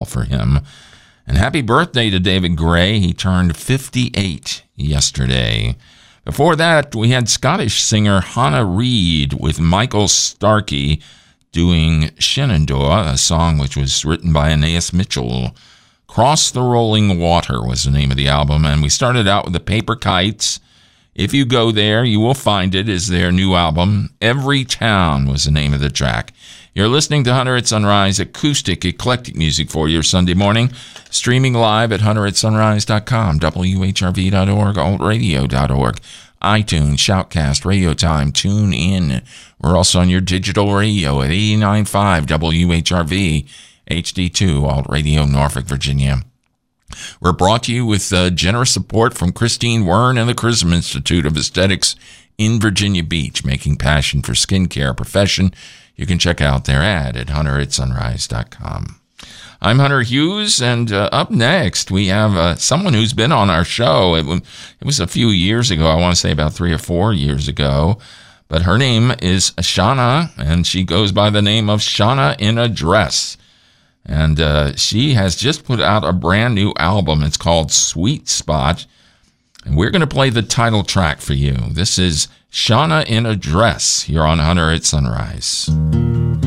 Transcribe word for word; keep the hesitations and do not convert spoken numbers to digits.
for him. And happy birthday to David Gray. He turned fifty-eight yesterday. Before that, we had Scottish singer Hannah Reid with Michael Starkey doing Shenandoah, a song which was written by Anais Mitchell. Cross the Rolling Water was the name of the album, and we started out with the Paper Kites. If you go there, you will find it is their new album. Every Town was the name of the track. You're listening to Hunter at Sunrise, acoustic, eclectic music for your Sunday morning, streaming live at hunter at sunrise dot com, W H R V dot org, alt radio dot org, iTunes, Shoutcast, Radio Time, Tune In. We're also on your digital radio at eighty-nine point five W H R V, H D two, Alt Radio, Norfolk, Virginia. We're brought to you with uh, generous support from Christine Wern and the Chrism Institute of Aesthetics in Virginia Beach, making passion for skincare a profession. You can check out their ad at hunter at sunrise dot com. I'm Hunter Hughes, and uh, up next we have uh, someone who's been on our show. It, w- it was a few years ago, I want to say about three or four years ago, but her name is Shauna, and she goes by the name of Shauna in a Dress. And uh, she has just put out a brand new album. It's called Sweet Spot. And we're going to play the title track for you. This is Shauna in a Dress here on Hunter at Sunrise.